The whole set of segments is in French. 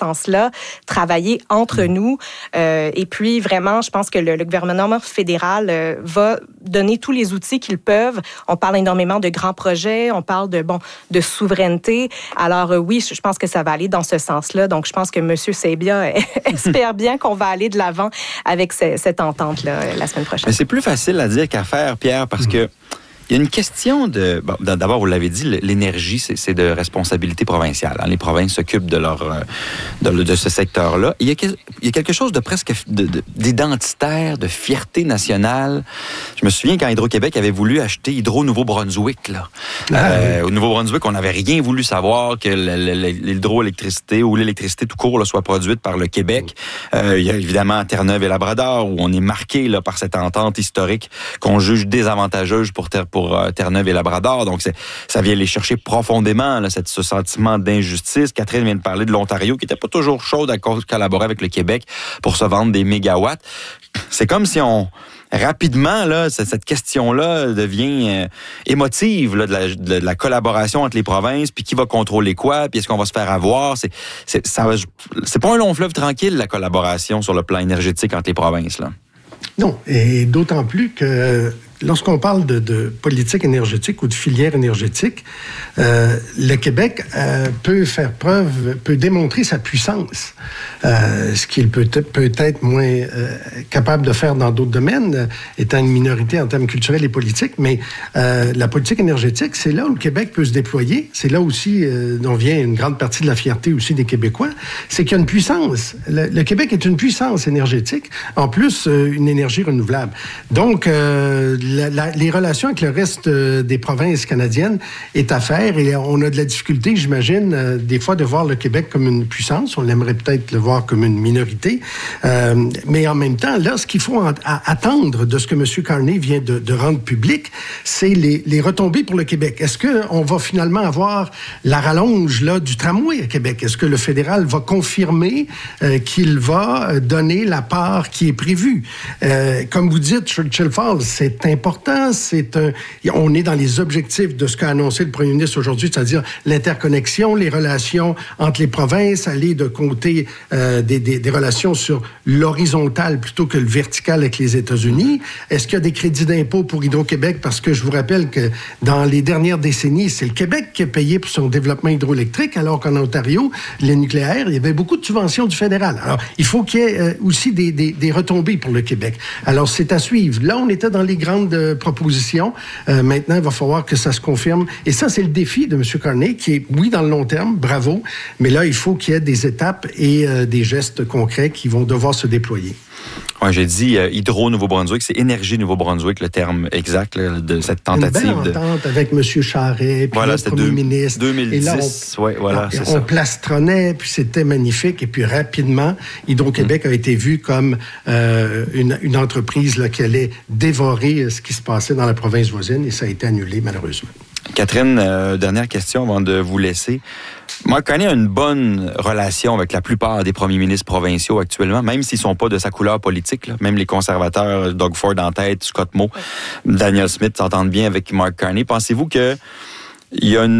sens-là, travailler entre nous. Et puis, vraiment, je pense que le gouvernement fédéral va donner tous les outils qu'ils peuvent. On parle énormément de grands projets, on parle de souveraineté. Alors oui, je pense que ça va aller dans ce sens-là. Donc, je pense que M. Sabia espère bien qu'on va aller de l'avant avec cette entente-là la semaine prochaine. Mais c'est plus facile à dire qu'à faire, Pierre, parce que il y a une question de... Bon, d'abord, vous l'avez dit, l'énergie, c'est de responsabilité provinciale. Hein. Les provinces s'occupent de ce secteur-là. Il y a quelque chose de presque d'identitaire, de fierté nationale. Je me souviens quand Hydro-Québec avait voulu acheter Hydro-Nouveau-Brunswick. Là. Au Nouveau-Brunswick, on n'avait rien voulu savoir que l'hydroélectricité ou l'électricité tout court là, soit produite par le Québec. Il y a évidemment Terre-Neuve et Labrador, où on est marqué là, par cette entente historique qu'on juge désavantageuse pour Terre-Neuve et Labrador. Donc, ça vient les chercher profondément, là, ce sentiment d'injustice. Catherine vient de parler de l'Ontario, qui n'était pas toujours chaude à collaborer avec le Québec pour se vendre des mégawatts. C'est comme si rapidement, là, cette question-là devient émotive là, de la collaboration entre les provinces, puis qui va contrôler quoi, puis est-ce qu'on va se faire avoir. C'est pas un long fleuve tranquille, la collaboration sur le plan énergétique entre les provinces. Là. Non, et d'autant plus que lorsqu'on parle de politique énergétique ou de filière énergétique, le Québec peut démontrer sa puissance, ce qu'il peut être moins capable de faire dans d'autres domaines, étant une minorité en termes culturels et politiques. Mais la politique énergétique, c'est là où le Québec peut se déployer. C'est là aussi dont vient une grande partie de la fierté aussi des Québécois. C'est qu'il y a une puissance. Le Québec est une puissance énergétique, en plus une énergie renouvelable. Donc, les relations avec le reste des provinces canadiennes est à faire et on a de la difficulté, j'imagine, des fois de voir le Québec comme une puissance. On aimerait peut-être le voir comme une minorité. Mais en même temps, là, ce qu'il faut attendre de ce que M. Carney vient de rendre public, c'est les retombées pour le Québec. Est-ce qu'on va finalement avoir la rallonge là, du tramway à Québec? Est-ce que le fédéral va confirmer qu'il va donner la part qui est prévue? Comme vous dites, Churchill Falls, c'est important. On est dans les objectifs de ce qu'a annoncé le premier ministre aujourd'hui, c'est-à-dire l'interconnexion, les relations entre les provinces, aller de côté des relations sur l'horizontale plutôt que le vertical avec les États-Unis. Est-ce qu'il y a des crédits d'impôt pour Hydro-Québec? Parce que je vous rappelle que dans les dernières décennies, c'est le Québec qui a payé pour son développement hydroélectrique, alors qu'en Ontario, le nucléaire, il y avait beaucoup de subventions du fédéral. Alors, il faut qu'il y ait aussi des retombées pour le Québec. Alors, c'est à suivre. Là, on était dans les grandes propositions. Maintenant, il va falloir que ça se confirme. Et ça, c'est le défi de M. Carney, qui est, oui, dans le long terme, bravo, mais là, il faut qu'il y ait des étapes et des gestes concrets qui vont devoir se déployer. Oui, j'ai dit Hydro-Nouveau-Brunswick, c'est Énergie Nouveau-Brunswick, le terme exact là, de cette tentative. Une belle entente avec M. Charret, puis le premier ministre. 2010, et là, on plastronnait, puis c'était magnifique. Et puis rapidement, Hydro-Québec a été vu comme une entreprise là, qui allait dévorer ce qui se passait dans la province voisine, et ça a été annulé, malheureusement. Catherine, dernière question avant de vous laisser. Mark Carney a une bonne relation avec la plupart des premiers ministres provinciaux actuellement, même s'ils ne sont pas de sa couleur politique. Là. Même les conservateurs, Doug Ford en tête, Scott Moe, Daniel Smith s'entendent bien avec Mark Carney. Pensez-vous qu'il y a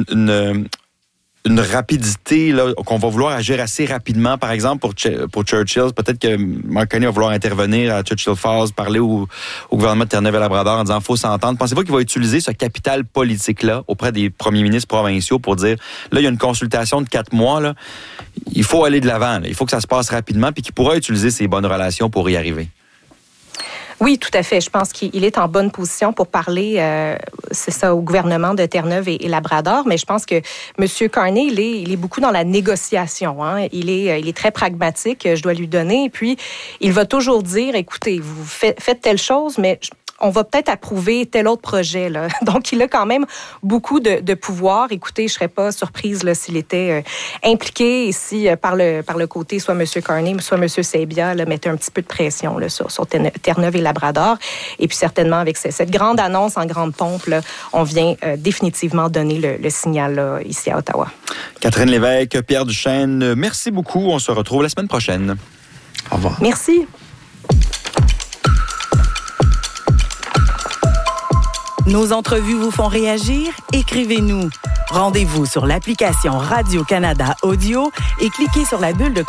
une rapidité, là, qu'on va vouloir agir assez rapidement, par exemple, pour Churchill? Peut-être que Mark Carney va vouloir intervenir à Churchill Falls, parler au gouvernement de Terre-Neuve et Labrador en disant « faut s'entendre ». Pensez-vous qu'il va utiliser ce capital politique-là auprès des premiers ministres provinciaux pour dire « là, il y a une consultation de 4 mois, là, il faut aller de l'avant, là, il faut que ça se passe rapidement », puis qu'il pourra utiliser ces bonnes relations pour y arriver? Oui, tout à fait. Je pense qu'il est en bonne position pour parler, c'est ça, au gouvernement de Terre-Neuve et Labrador. Mais je pense que M. Carney, il est beaucoup dans la négociation. Hein. Il est très pragmatique, je dois lui donner. Et puis, il va toujours dire, écoutez, vous faites telle chose, mais on va peut-être approuver tel autre projet. Là. Donc, il a quand même beaucoup de pouvoir. Écoutez, je ne serais pas surprise là, s'il était impliqué et si, par le côté, soit M. Carney, soit M. Sabia, là, mettait un petit peu de pression là, sur Terre-Neuve et Labrador. Et puis, certainement, avec cette grande annonce en grande pompe, là, on vient définitivement donner le signal là, ici à Ottawa. Catherine Lévesque, Pierre Duchesne, merci beaucoup. On se retrouve la semaine prochaine. Au revoir. Merci. Nos entrevues vous font réagir? Écrivez-nous. Rendez-vous sur l'application Radio-Canada Audio et cliquez sur la bulle de